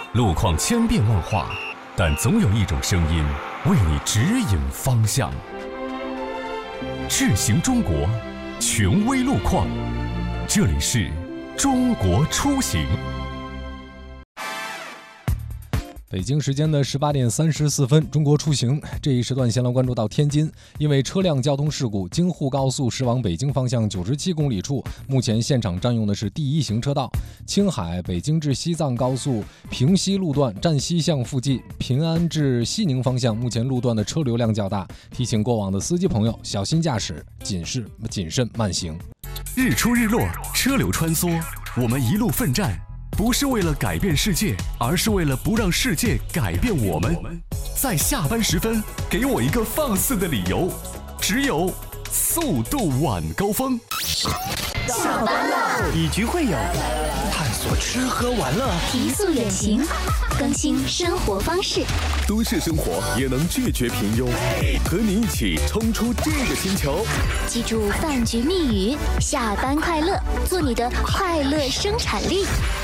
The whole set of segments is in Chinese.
路况千变万化，但总有一种声音为你指引方向。智行中国，权威路况，这里是中国出行。 北京时间的18点34分，中国出行这一时段先来关注到天津，因为车辆交通事故，京沪高速驶往北京方向97公里处，目前现场占用的是第一行车道。青海北京至西藏高速平西路段站西巷附近，平安至西宁方向，目前路段的车流量较大，提醒过往的司机朋友小心驾驶，谨慎慢行。 日出日落，车流穿梭，我们一路奋战。不是为了改变世界，而是为了不让世界改变我们。在下班时分，给我一个放肆的理由，只有速度晚高峰。 下班了， 以局会友，探索吃喝玩乐， 提速远行，更新生活方式。 都市生活也能拒绝平庸，和你一起冲出这个星球。 记住饭局密语：下班快乐，做你的快乐生产力。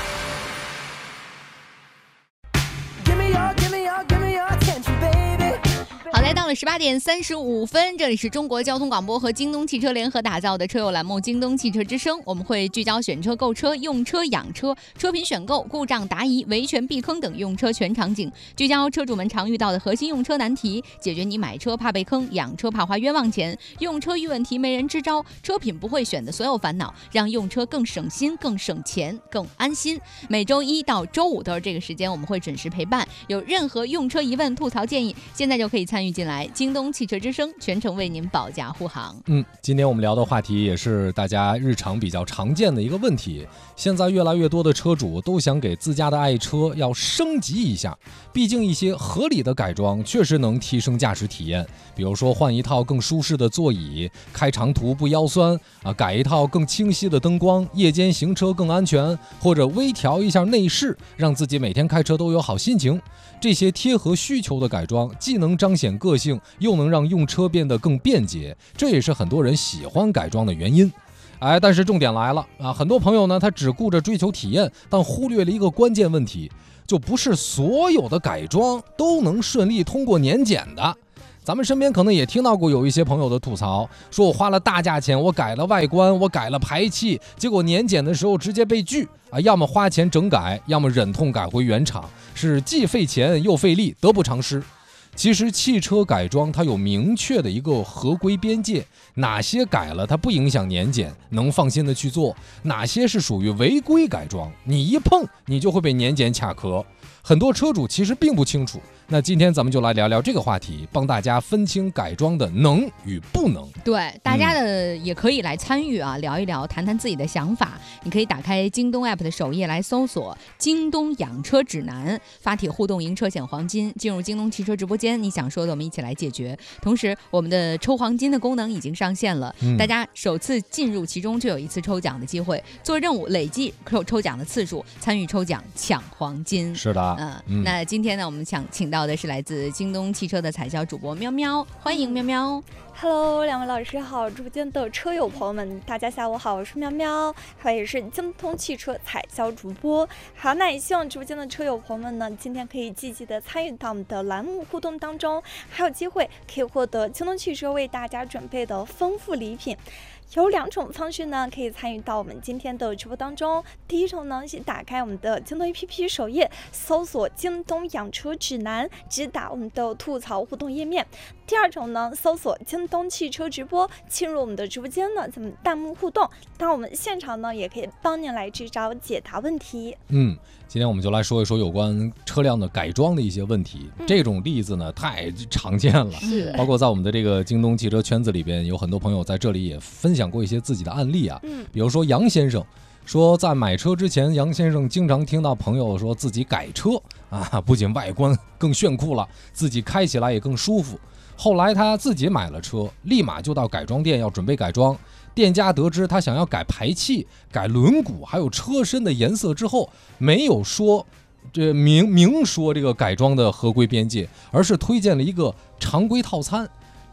好嘞，到了18点35分，这里是中国交通广播和京东汽车联合打造的车友栏目《京东汽车之声》，我们会聚焦选车、购车、用车、养车、车品选购、故障答疑、维权避坑等用车全场景，聚焦车主们常遇到的核心用车难题，解决你买车怕被坑、养车怕花冤枉钱、用车遇问题没人支招、车品不会选的所有烦恼，让用车更省心、更省钱、更安心。每周一到周五都是这个时间，我们会准时陪伴。有任何用车疑问、吐槽建议，现在就可以参与进来，京东汽车之声全程为您保驾护航。 今天我们聊的话题也是大家日常比较常见的一个问题。现在越来越多的车主都想给自家的爱车要升级一下，毕竟一些合理的改装确实能提升驾驶体验，比如说换一套更舒适的座椅，开长途不腰酸改一套更清晰的灯光，夜间行车更安全，或者微调一下内饰，让自己每天开车都有好心情。这些贴合需求的改装，既能彰显个性，又能让用车变得更便捷，这也是很多人喜欢改装的原因。但是重点来了很多朋友呢，他只顾着追求体验，但忽略了一个关键问题，就不是所有的改装都能顺利通过年检的。咱们身边可能也听到过有一些朋友的吐槽，说我花了大价钱，我改了外观，我改了排气，结果年检的时候直接被拒要么花钱整改，要么忍痛改回原厂，是既费钱又费力，得不偿失。其实汽车改装它有明确的一个合规边界，哪些改了它不影响年检，能放心的去做，哪些是属于违规改装，你一碰你就会被年检卡壳。很多车主其实并不清楚，那今天咱们就来聊聊这个话题，帮大家分清改装的能与不能。 对，大家的也可以来参与聊一聊，谈谈自己的想法。你可以打开京东 app 的首页来搜索京东养车指南，发帖互动赢车险黄金，进入京东汽车直播间，你想说的我们一起来解决。同时我们的抽黄金的功能已经上线了，大家首次进入其中就有一次抽奖的机会，做任务累计抽奖的次数，参与抽奖抢黄金。 是的， 那今天呢，我们请到的是来自京东汽车的采销主播喵喵，欢迎喵喵。 Hello， 两位老师好，直播间的车友朋友们，大家下午好，我是喵喵，还有也是京东汽车采销主播。好，那也希望直播间的车友朋友们呢，今天可以积极的参与到我们的栏目互动当中，还有机会可以获得京东汽车为大家准备的丰富礼品。有2种方式呢，可以参与到我们今天的直播当中。第一种呢，是打开我们的京东 APP 首页，搜索京东养车指南，直达我们的吐槽互动页面。第二种呢，搜索京东汽车直播，进入我们的直播间呢，咱们弹幕互动。当我们现场呢，也可以帮您来支招解答问题。 今天我们就来说一说有关车辆的改装的一些问题。这种例子呢太常见了，包括在我们的这个京东汽车圈子里边，有很多朋友在这里也分享过一些自己的案例比如说杨先生说，在买车之前，杨先生经常听到朋友说自己改车不仅外观更炫酷了，自己开起来也更舒服。后来他自己买了车，立马就到改装店要准备改装。店家得知他想要改排气、改轮毂还有车身的颜色之后，没有说明说这个改装的合规边界，而是推荐了一个常规套餐。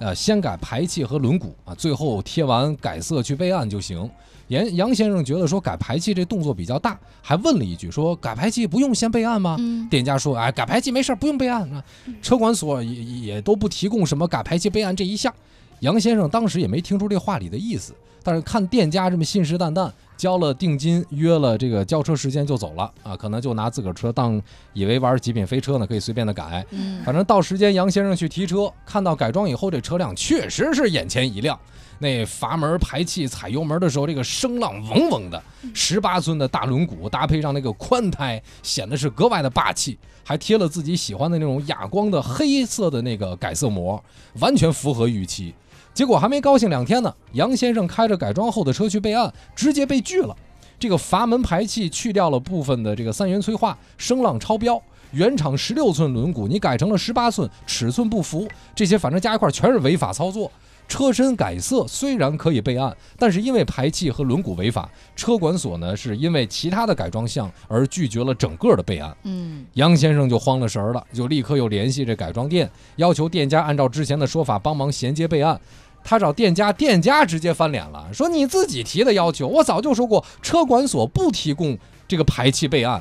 先改排气和轮毂啊，最后贴完改色去备案就行。杨先生觉得说改排气这动作比较大，还问了一句说改排气不用先备案吗？店家说改排气没事不用备案啊，车管所也都不提供什么改排气备案这一项。杨先生当时也没听出这话里的意思，但是看店家这么信誓旦旦，交了定金，约了这个交车时间就走了啊，可能就拿自个儿车以为玩极品飞车呢，可以随便的改。反正到时间杨先生去提车，看到改装以后这车辆确实是眼前一亮，那阀门排气踩油门的时候，这个声浪嗡嗡的，18寸的大轮毂搭配上那个宽胎，显得是格外的霸气，还贴了自己喜欢的那种哑光的黑色的那个改色膜，完全符合预期。结果还没高兴2天呢，杨先生开着改装后的车去备案，直接被拒了。这个阀门排气去掉了部分的这个3元催化，声浪超标，原厂16寸轮毂你改成了18寸，尺寸不符，这些反正加一块全是违法操作。车身改色虽然可以备案，但是因为排气和轮毂违法，车管所呢是因为其他的改装项而拒绝了整个的备案。杨先生就慌了神了，就立刻又联系这改装店，要求店家按照之前的说法帮忙衔接备案。他找店家直接翻脸了，说你自己提的要求，我早就说过车管所不提供这个排气备案。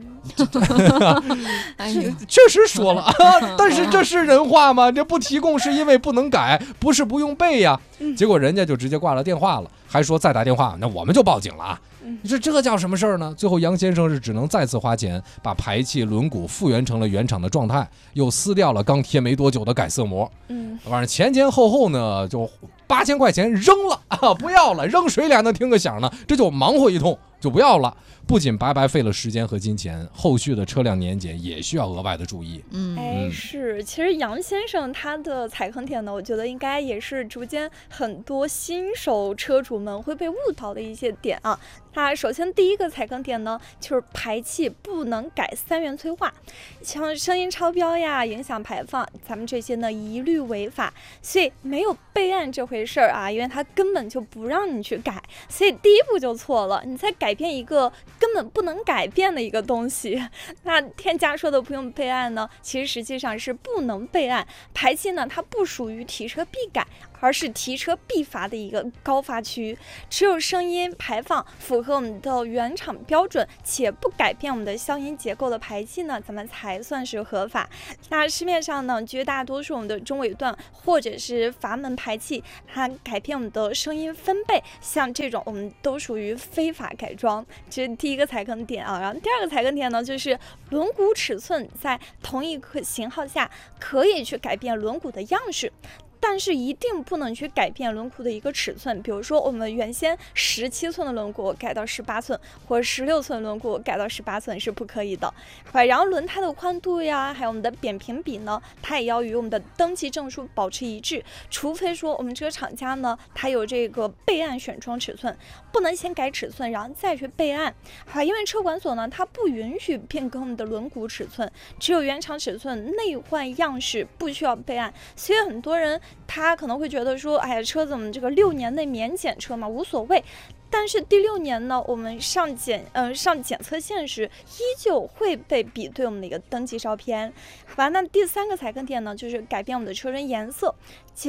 确实说了但是这是人话吗？这不提供是因为不能改，不是不用备呀。结果人家就直接挂了电话了，还说再打电话那我们就报警了啊。这叫什么事儿呢？最后杨先生是只能再次花钱把排气轮毂复原成了原厂的状态，又撕掉了刚贴没多久的改色膜。反正前后呢就8000块钱扔了啊，不要了，扔水里还能听个响呢，这就忙活一通就不要了。不仅白白费了时间和金钱，后续的车辆年检也需要额外的注意。 是，其实杨先生他的踩坑点呢，我觉得应该也是逐渐很多新手车主们会被误导的一些点啊。它首先第一个踩坑点呢，就是排气不能改3元催化，像声音超标呀、影响排放，咱们这些呢一律违法。所以没有备案这回事儿啊，因为它根本就不让你去改，所以第一步就错了，你才改变一个根本不能改变的一个东西。那店家说的不用备案呢，其实实际上是不能备案。排气呢，它不属于提车必改，而是提车必罚的一个高发区，只有声音排放符合我们的原厂标准且不改变我们的消音结构的排气呢，咱们才算是合法。那市面上呢，绝大多数我们的中尾段或者是阀门排气，它改变我们的声音分贝，像这种我们都属于非法改装，这是第一个踩坑点啊。然后第二个踩坑点呢，就是轮毂尺寸在同一个型号下可以去改变轮毂的样式，但是一定不能去改变轮毂的一个尺寸，比如说我们原先17寸的轮毂改到18寸，或者16寸轮毂改到18寸是不可以的。然后轮胎的宽度呀，还有我们的扁平比呢，它也要与我们的登记证书保持一致，除非说我们这个厂家呢，它有这个备案选装尺寸，不能先改尺寸然后再去备案。因为车管所呢，它不允许变更我们的轮毂尺寸，只有原厂尺寸，内换样式不需要备案。所以很多人他可能会觉得说，哎呀，车子我们这个6年内免检车嘛，无所谓。但是第6年呢，我们上检测线时，依旧会被比对我们的一个登记照片。好，那第3个踩坑点呢，就是改变我们的车身颜色。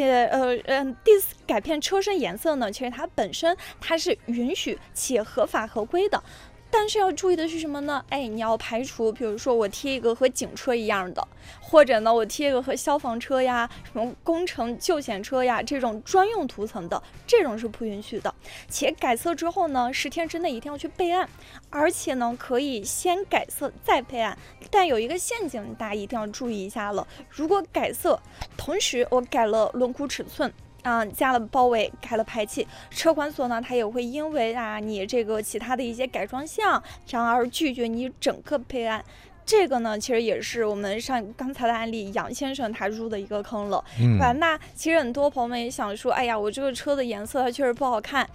改变车身颜色呢，其实它本身它是允许且合法合规的。但是要注意的是什么呢？你要排除，比如说我贴一个和警车一样的，或者呢我贴一个和消防车呀、什么工程救险车呀这种专用涂层的，这种是不允许的。且改色之后呢，10天之内一定要去备案，而且呢可以先改色再备案。但有一个陷阱，大家一定要注意一下了。如果改色，同时我改了轮毂尺寸，加了包围，改了排气，车管所呢，它也会因为你这个其他的一些改装项，然而拒绝你整个备案。这个呢，其实也是我们上刚才的案例杨先生他入的一个坑了。那其实很多朋友们也想说，哎呀，我这个车的颜色它确实不好看，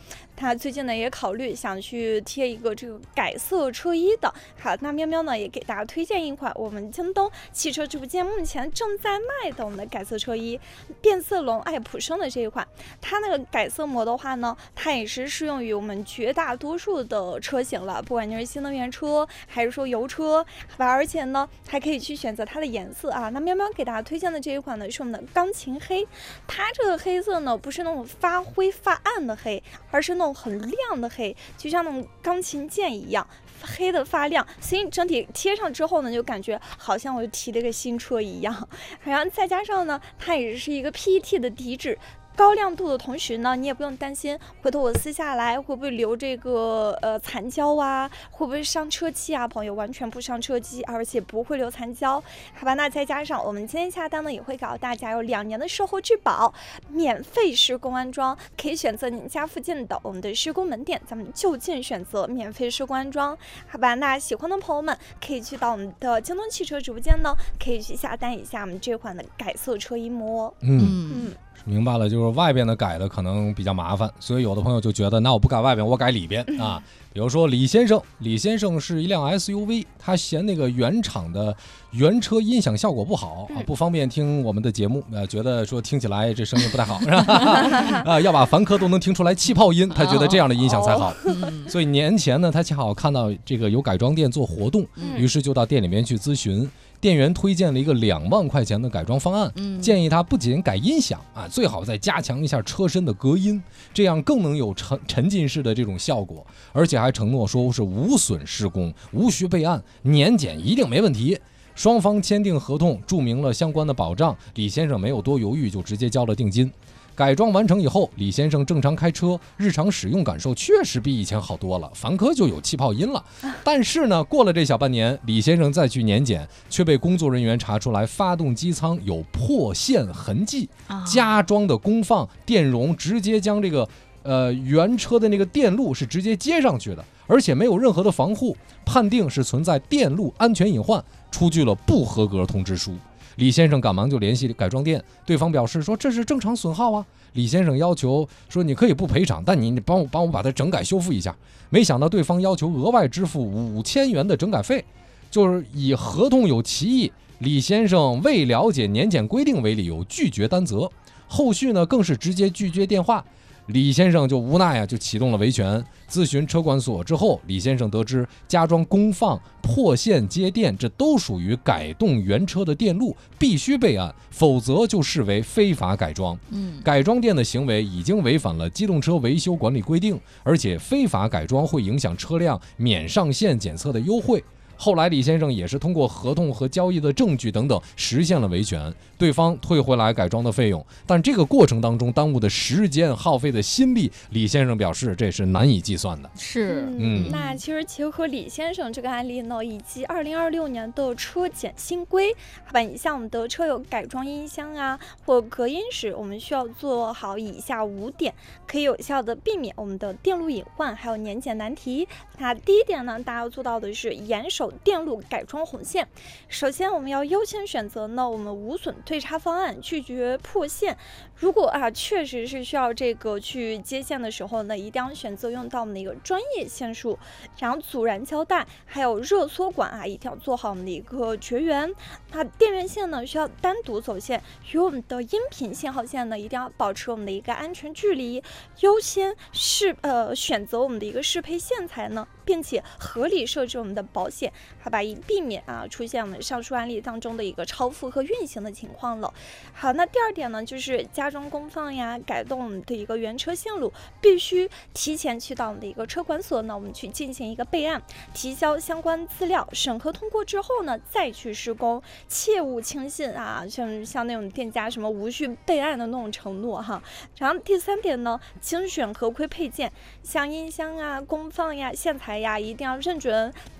他最近呢也考虑想去贴一个这个改色车衣的。好，那喵喵呢也给大家推荐一款我们京东汽车直播间目前正在卖的我们的改色车衣，变色龙爱普生的这一款。它那个改色膜的话呢，它也是适用于我们绝大多数的车型了，不管你是新能源车还是说油车，好吧，而且呢还可以去选择它的颜色啊。那喵喵给大家推荐的这一款呢是我们的钢琴黑，它这个黑色呢不是那种发灰发暗的黑，而是那种很亮的黑，就像那种钢琴键一样，黑的发亮，所以整体贴上之后呢，就感觉好像我提了个新车一样。然后再加上呢，它也是一个 PET 的底纸。高亮度的同时呢，你也不用担心回头我撕下来会不会留这个残胶啊，会不会伤车漆啊？朋友，完全不伤车漆，而且不会留残胶，好吧？那再加上我们今天下单呢，也会告诉大家有2年的售后质保，免费施工安装，可以选择您家附近的我们的施工门店，咱们就近选择免费施工安装，好吧？那喜欢的朋友们可以去到我们的京东汽车直播间呢，可以去下单一下我们这款的改色车衣膜。 明白了，就是外边的改的可能比较麻烦，所以有的朋友就觉得，那我不改外边，我改里边啊。比如说李先生是一辆 SUV， 他嫌那个原厂的原车音响效果不好啊，不方便听我们的节目，觉得说听起来这声音不太好，是吧？要把凡客都能听出来气泡音，他觉得这样的音响才好。所以年前呢，他恰好看到这个有改装店做活动，于是就到店里面去咨询。店员推荐了一个2万块钱的改装方案，建议他不仅改音响啊，最好再加强一下车身的隔音，这样更能有沉浸式的这种效果，而且还承诺说是无损施工，无需备案，年检一定没问题。双方签订合同，注明了相关的保障，李先生没有多犹豫，就直接交了定金。改装完成以后，李先生正常开车，日常使用感受确实比以前好多了，凡科就有气泡音了。但是呢，过了这小半年，李先生再去年检，却被工作人员查出来发动机舱有破线痕迹，加装的功放电容直接将这个原车的那个电路是直接接上去的，而且没有任何的防护，判定是存在电路安全隐患，出具了不合格通知书。李先生赶忙就联系改装店，对方表示说这是正常损耗啊。李先生要求说你可以不赔偿，但你帮我把它整改修复一下。没想到对方要求额外支付5000元的整改费，就是以合同有歧义，李先生未了解年检规定为理由拒绝担责，后续呢更是直接拒接电话。李先生就无奈啊，就启动了维权。咨询车管所之后，李先生得知加装功放、破线接电，这都属于改动原车的电路，必须备案，否则就视为非法改装。改装店的行为已经违反了机动车维修管理规定，而且非法改装会影响车辆免上线检测的优惠。后来李先生也是通过合同和交易的证据等等实现了维权，对方退回来改装的费用，但这个过程当中耽误的时间、耗费的心力，李先生表示这是难以计算的。 是， 那其实结合李先生这个案例呢，以及2026年的车检新规，好吧，你像我们的车有改装音箱啊或隔音时，我们需要做好以下5点，可以有效的避免我们的电路隐患还有年检难题。那第一点呢，大家要做到的是严守电路改装红线。首先我们要优先选择呢我们无损退差方案，拒绝破线。如果确实是需要这个去接线的时候呢，一定要选择用到我们的一个专业线束，然后阻燃胶带还有热缩管一定要做好我们的一个绝缘。那电源线呢需要单独走线，与我们的音频信号线呢一定要保持我们的一个安全距离，优先选择我们的一个适配线材呢，并且合理设置我们的保险，好吧，以避免出现我们上述案例当中的一个超负荷运行的情况了。好，那第2点呢，就是加装功放呀，改动我们的一个原车线路，必须提前去到我们的一个车管所呢，我们去进行一个备案，提交相关资料，审核通过之后呢，再去施工，切勿轻信像那种店家什么无需备案的那种承诺哈。然后第3点呢，精选合规配件，像音箱功放呀、线材呀，一定要认准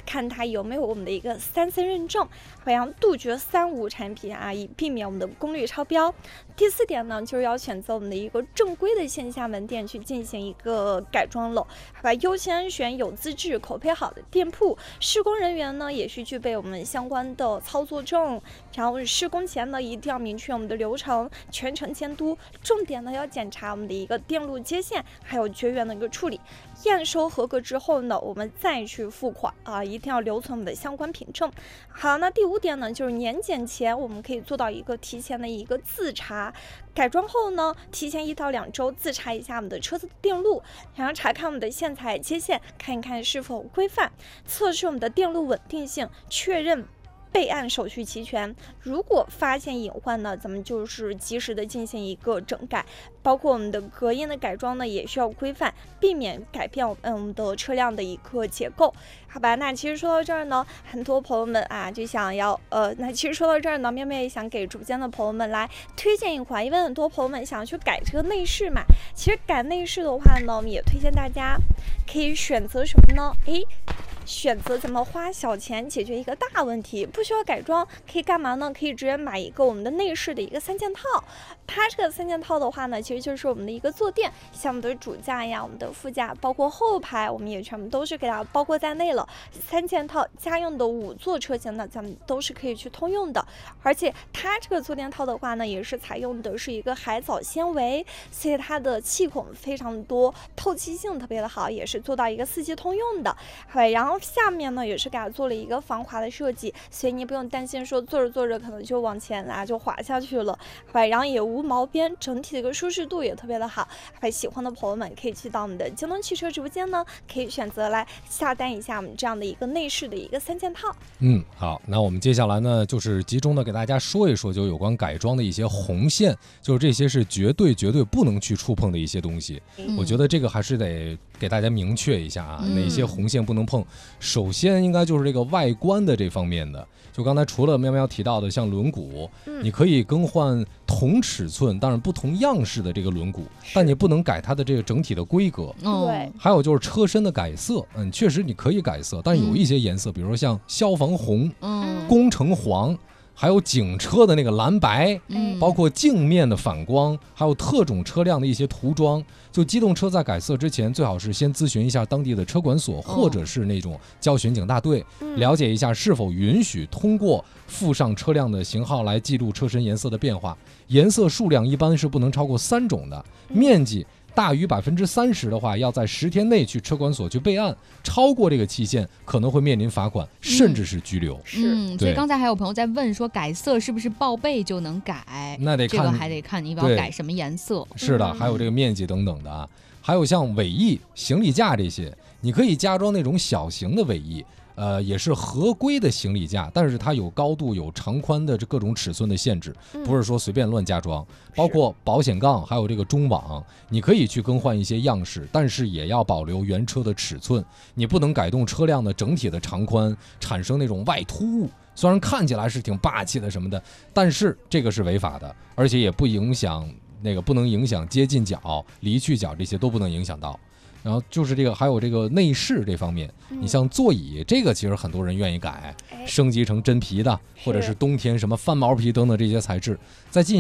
看它有没有我们的一个3C认证，然后杜绝3无产品啊，以避免我们的功率超标。第4点呢，就是要选择我们的一个正规的线下门店去进行一个改装了，好吧？优先选有资质、口碑好的店铺，施工人员呢也是具备我们相关的操作证，然后施工前呢一定要明确我们的流程，全程监督，重点呢要检查我们的一个电路接线，还有绝缘的一个处理。验收合格之后呢，我们再去付款啊，一定要留存我们的相关凭证。好，那第5点呢，就是年检前我们可以做到一个提前的一个自查，改装后呢，提前1到2周自查一下我们的车子的电路，然后查看我们的线材接线，看一看是否规范，测试我们的电路稳定性，确认备案手续齐全。如果发现隐患呢，咱们就是及时的进行一个整改，包括我们的隔音的改装呢，也需要规范，避免改变我们的车辆的一个结构。好吧，那其实说到这儿呢，很多朋友们啊就想要那其实说到这儿呢，喵喵也想给直播间的朋友们来推荐一款，因为很多朋友们想要去改这个内饰嘛。其实改内饰的话呢，我们也推荐大家可以选择什么呢？选择咱们花小钱解决一个大问题，不需要改装，可以干嘛呢？可以直接买一个我们的内饰的一个3件套。它这个3件套的话呢，其实就是我们的一个坐垫，像我们的主驾呀、我们的副驾，包括后排，我们也全部都是给它包括在内了。3件套家用的5座车型呢，咱们都是可以去通用的。而且它这个坐垫套的话呢，也是采用的是一个海藻纤维，所以它的气孔非常多，透气性特别的好，也是做到一个4季通用的。然后下面呢也是给它做了一个防滑的设计，所以你不用担心说坐着坐着可能就往前就滑下去了，然后也无毛边，整体的一个舒适度也特别的好。喜欢的朋友们可以去到我们的京东汽车直播间呢，可以选择来下单一下我们这样的一个内饰的一个3件套。 好，那我们接下来呢就是集中的给大家说一说，就有关改装的一些红线，就是这些是绝对不能去触碰的一些东西。我觉得这个还是得给大家明确一下啊，哪些红线不能碰。首先应该就是这个外观的这方面的，就刚才除了喵喵提到的像轮毂，你可以更换同尺寸当然不同样式的这个轮毂，但你不能改它的这个整体的规格。 对， 还有就是车身的改色，确实你可以改色，但有一些颜色，比如说像消防红、工程黄，还有警车的那个蓝白，包括镜面的反光，还有特种车辆的一些涂装。就机动车在改色之前，最好是先咨询一下当地的车管所，或者是那种交巡警大队，了解一下是否允许通过附上车辆的型号来记录车身颜色的变化。颜色数量一般是不能超过3种的，面积大于30%的话，要在10天内去车管所去备案，超过这个期限可能会面临罚款，甚至是拘留。 所以刚才还有朋友在问说，改色是不是报备就能改？ 那得看， 这个还得看你要改什么颜色。 是的，还有这个面积等等的啊，还有像尾翼、行李架这些，你可以加装那种小型的尾翼。也是合规的行李架，但是它有高度、有长宽的这各种尺寸的限制，不是说随便乱加装。包括保险杠，还有这个中网，你可以去更换一些样式，但是也要保留原车的尺寸。你不能改动车辆的整体的长宽，产生那种外突兀。虽然看起来是挺霸气的什么的，但是这个是违法的，而且也不影响不能影响接近角、离去角，这些都不能影响到。然后就是这个，还有这个内饰这方面，你像座椅，这个其实很多人愿意改，升级成真皮的，或者是冬天什么翻毛皮等等这些材质，在进